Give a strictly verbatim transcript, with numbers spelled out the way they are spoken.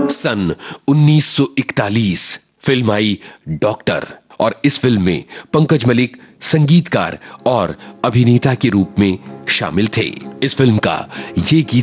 सन उन्नीस सौ इकतालीस फिल्म आई डॉक्टर, और इस फिल्म में पंकज मलिक संगीतकार और अभिनेता के रूप में शामिल थे। इस फिल्म का ये गीत